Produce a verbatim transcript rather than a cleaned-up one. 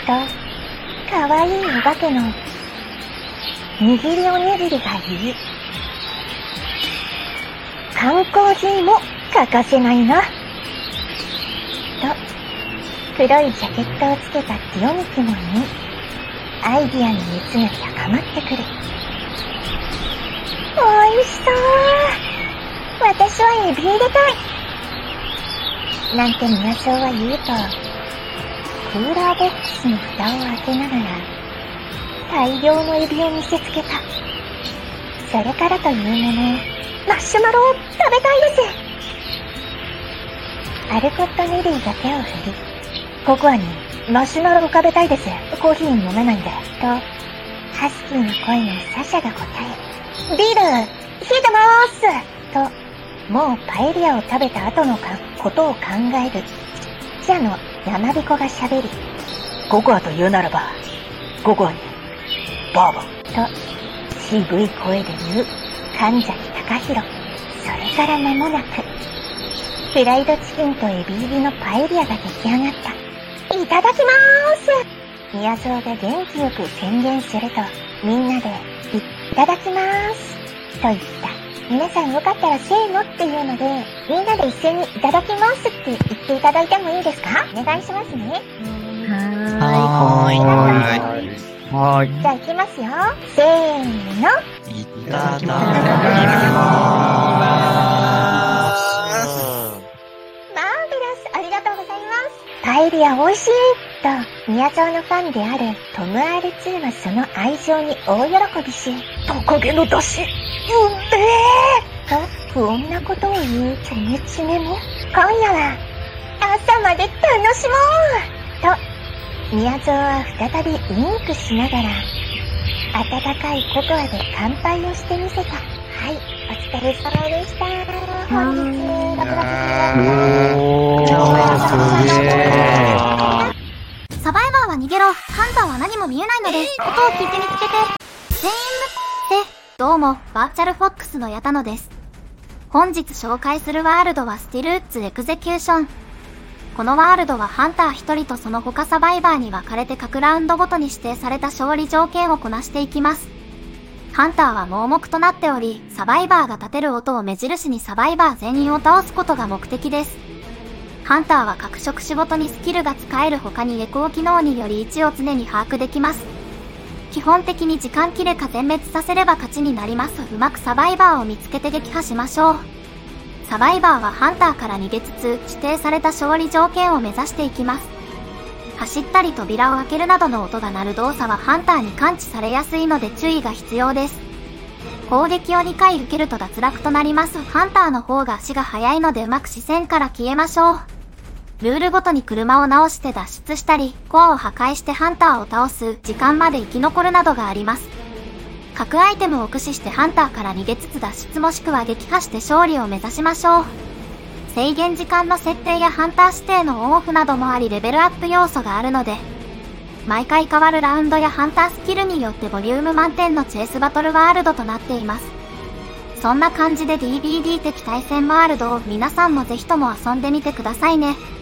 かわいいお化けの握りおにぎりがいい。缶コーヒーも欠かせないな。と、黒いジャケットをつけたティオミキモンに、アイディアの熱が高まってくる。おいしそう。私はエビ入れたい。なんて宮荘は言うと、クーラーボックスの蓋を開けながら、大量のエビを見せつけた。それからというもの、マッシュマロを食べたいです。アルコット・ネリーが手を振り、ココアにマシュマロを食べたいです。コーヒー飲めないんで。と、ハスキーの声のサシャが答え、ビール、冷えてまーすと、もうパエリアを食べた後のかことを考える、記者の山彦が喋り、 ココアと言うならば、ココアに、バーボン。 と、渋い声で言う、神崎隆弘。それから間もなく、フライドチキンとエビ入りのパエリアが出来上がった。いただきまーす。宮荘が元気よく宣言すると、みんなで、いただきまーす。と言った。皆さんよかったらせーのっていうので、みんなで一斉にいただきますって言っていただいてもいいですか？お願いしますね。 はーい。 はーい。 はーい。 じゃあ行きますよ。せーの。 いただきまーす。 マーベラス、ありがとうございます。パエリア美味しいと、宮荘のファンであるトム アールツー はその愛情に大喜びし、 トカゲの出汁、うんめーと、不穏なことを言うチョメチメも、今夜は、朝まで楽しもうと、宮荘は再びウインクしながら、温かいココアで乾杯をしてみせた。はい、お疲れ様でした。本日、ろくがつじゅうよっか。 サバイバーは逃げろ、ハンターは何も見えないので、音を聞いて見つけて、全員むって、どうも、バーチャルフォックスの矢田野です。本日紹介するワールドはスティルウッズエクゼキューション。このワールドはハンターひとりとその他サバイバーに分かれて各ラウンドごとに指定された勝利条件をこなしていきます。ハンターは盲目となっており、サバイバーが立てる音を目印にサバイバー全員を倒すことが目的です。ハンターは各職種ごとにスキルが使える他にエコー機能により位置を常に把握できます。基本的に時間切れか全滅させれば勝ちになります。うまくサバイバーを見つけて撃破しましょう。サバイバーはハンターから逃げつつ指定された勝利条件を目指していきます。走ったり扉を開けるなどの音が鳴る動作はハンターに感知されやすいので注意が必要です。攻撃をにかい受けると脱落となります。ハンターの方が足が速いのでうまく視線から消えましょう。ルールごとに車を直して脱出したり、コアを破壊してハンターを倒す時間まで生き残るなどがあります。各アイテムを駆使してハンターから逃げつつ脱出もしくは撃破して勝利を目指しましょう。制限時間の設定やハンター指定のオンオフなどもありレベルアップ要素があるので、毎回変わるラウンドやハンタースキルによってボリューム満点のチェイスバトルワールドとなっています。そんな感じで ディービーディー 的対戦ワールドを皆さんもぜひとも遊んでみてくださいね。